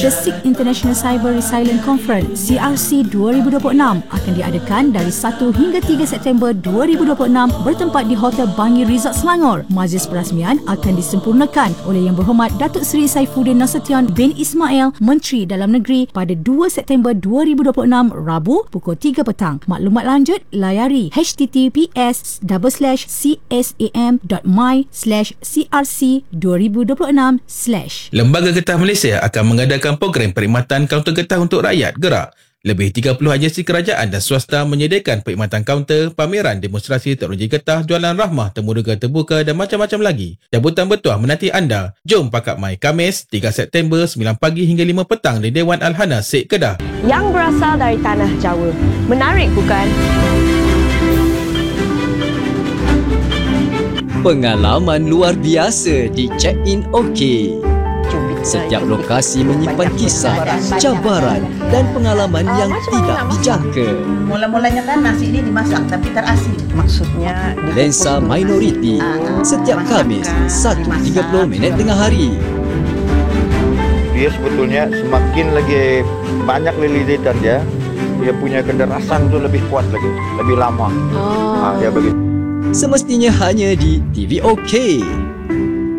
The SIG International Cyber Resilience Conference CRC 2026 akan diadakan dari 1 hingga 3 September 2026 bertempat di Hotel Bangi Resort Selangor. Majlis perasmian akan disempurnakan oleh Yang Berhormat Datuk Seri Saifuddin Nasution bin Ismail, Menteri Dalam Negeri pada 2 September 2026 Rabu pukul 3 petang. Maklumat lanjut layari https://csam.my/crc2026/. Lembaga Getah Malaysia akan mengadakan program perkhidmatan kaunter getah untuk rakyat gerak. Lebih 30 agensi kerajaan dan swasta menyediakan perkhidmatan kaunter, pameran, demonstrasi teknologi getah, jualan rahmah, temuduga terbuka dan macam-macam lagi. Jemputan bertuah menanti anda. Jom Pakat Mai Khamis 3 September 9 pagi hingga 5 petang di Dewan Al-Hana Sik Kedah. Yang berasal dari tanah Jawa. Menarik bukan? Pengalaman luar biasa di Check-in OK. Setiap lokasi menyimpan kisah, cabaran dan pengalaman yang tidak dijangka. Mula-mulanya kan nasi ini dimasak tapi terasing. Maksudnya Lensa Minoriti setiap Khamis 1.30 tengah hari. Dia sebetulnya semakin lagi banyak lilitan dia punya kederasan tu lebih kuat lagi, lebih lama. Dia begitu. Semestinya hanya di TV OK.